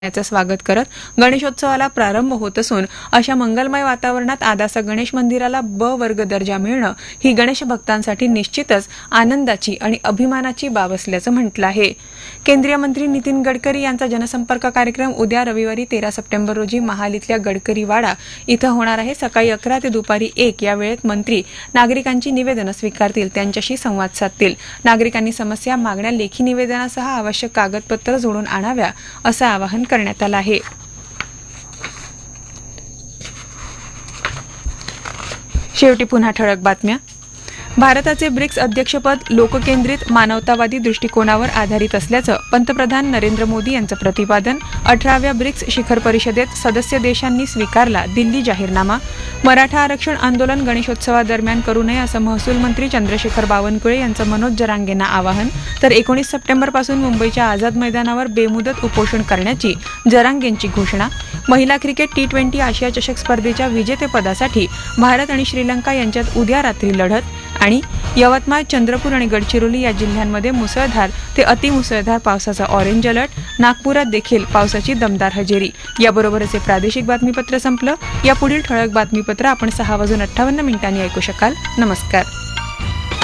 याचं स्वागत करत गणेशोत्सवाला प्रारंभ होत असून अशा मंगलमय वातावरणात आदासा गणेश मंदिराला ब वर्ग दर्जा मिळणं ही गणेश भक्तांसाठी निश्चितच आनंदाची आणि अभिमानाची बाब असल्याचं म्हटलं आहे. केंद्रीय मंत्री नितीन गडकरी यांचा जनसंपर्क कार्यक्रम उद्या रविवारी 13 सप्टेंबर रोजी महालीतल्या गडकरी वाडा इथं होणार आहे. सकाळी 11 ते दुपारी 1 या वेळेत मंत्री नागरिकांची निवेदनं स्वीकारतील, त्यांच्याशी संवाद साधतील. नागरिकांनी समस्या, मागण्या लेखी निवेदनासह आवश्यक कागदपत्र जोडून आणाव्या असं आवाहन करण्यात आलं आहे. शेवटी पुन्हा ठळक बातम्या. भारताचे ब्रिक्स अध्यक्षपद लोककेंद्रित मानवतावादी दृष्टिकोनावर आधारित असल्याचं पंतप्रधान नरेंद्र मोदी यांचं प्रतिपादन. 18व्या ब्रिक्स शिखर परिषदेत सदस्य देशांनी स्वीकारला दिल्ली जाहीरनामा. मराठा आरक्षण आंदोलन गणेशोत्सवादरम्यान करू नये असं महसूल मंत्री चंद्रशेखर बावनकुळे यांचं मनोज जरांगेंना आवाहन. तर 19 सप्टेंबरपासून मुंबईच्या आझाद मैदानावर बेमुदत उपोषण करण्याची जरांगेंची घोषणा. महिला क्रिकेट T20 आशिया चषक स्पर्धेच्या विजेतेपदासाठी भारत आणि श्रीलंका यांच्यात उद्या रात्री लढत. आणि यवतमाळ, चंद्रपूर आणि गडचिरोली या जिल्ह्यांमध्ये मुसळधार ते अतिमुसळधार पावसाचा ऑरेंज अलर्ट. नागपुरात देखील पावसाची दमदार हजेरी. याबरोबरच हे प्रादेशिक बातमीपत्र संपलं. यापुढील ठळक बातमीपत्र आपण 6:58 ऐकू शकाल. नमस्कार.